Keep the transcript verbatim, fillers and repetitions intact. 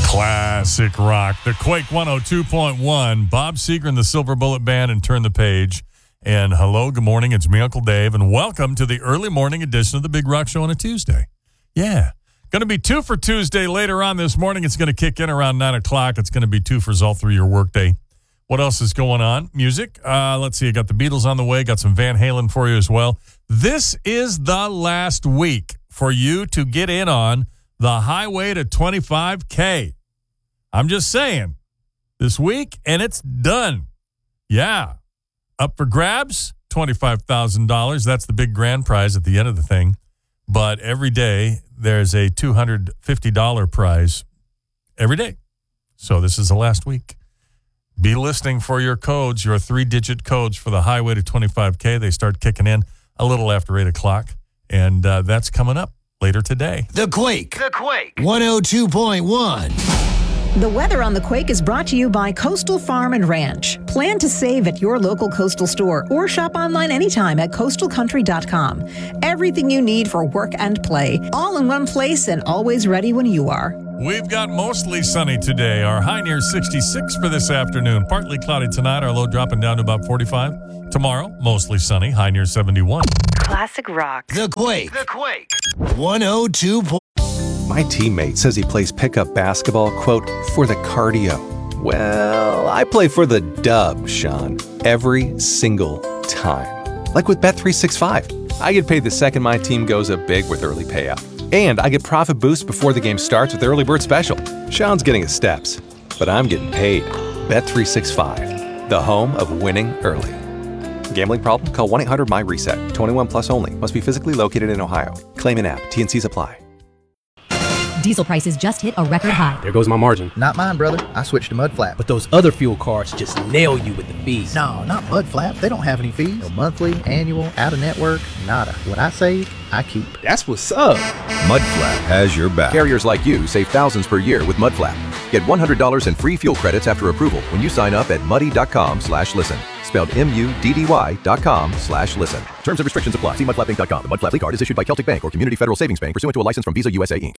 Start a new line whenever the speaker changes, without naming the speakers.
Classic rock. The Quake one oh two point one. Bob Seger and the Silver Bullet Band and Turn the Page. And hello, good morning. It's me, Uncle Dave, and welcome to the early morning edition of the Big Rock Show on a Tuesday. Yeah. Going to be two for Tuesday later on this morning. It's going to kick in around nine o'clock. It's going to be two for all through your workday. What else is going on? Music. Uh, let's see. I got the Beatles on the way. Got some Van Halen for you as well. This is the last week for you to get in on the highway to twenty-five K. I'm just saying. This week, and it's done. Yeah. Up for grabs, twenty-five thousand dollars. That's the big grand prize at the end of the thing. But every day, there's a two hundred fifty dollars prize every day. So this is the last week. Be listening for your codes, your three-digit codes for the highway to twenty-five K. They start kicking in a little after eight o'clock, and uh, that's coming up later today.
The Quake. The Quake. one oh two point one.
The weather on the Quake is brought to you by Coastal Farm and Ranch. Plan to save at your local Coastal store or shop online anytime at coastal country dot com. Everything you need for work and play, all in one place and always ready when you are.
We've got mostly sunny today. Our high near sixty-six for this afternoon. Partly cloudy tonight. Our low dropping down to about forty-five. Tomorrow, mostly sunny. High near seventy-one.
Classic rock.
The Quake. The Quake. one oh two point one.
My teammate says he plays pickup basketball, quote, for the cardio. Well, I play for the dub, Sean, every single time. Like with Bet three sixty-five. I get paid the second my team goes up big with early payout. And I get profit boosts before the game starts with Early Bird Special. Sean's getting his steps, but I'm getting paid. Bet three sixty-five, the home of winning early. Gambling problem? Call one eight hundred my reset. twenty-one plus only. Must be physically located in Ohio. Claim in app. T N Cs apply.
Diesel prices just hit a record high.
There goes my margin.
Not mine, brother. I switched to Mudflap.
But those other fuel cards just nail you with the fees.
No, not Mudflap. They don't have any fees. No monthly, annual, out-of-network, nada. What I save, I keep.
That's what's up.
Mudflap has your back.
Carriers like you save thousands per year with Mudflap. Get one hundred dollars in free fuel credits after approval when you sign up at muddy.com slash listen. Spelled M-U-D-D-Y dot com slash listen. Terms and restrictions apply. See mudflap inc dot com. The Mudflap card is issued by Celtic Bank or Community Federal Savings Bank pursuant to a license from Visa U S A, Incorporated.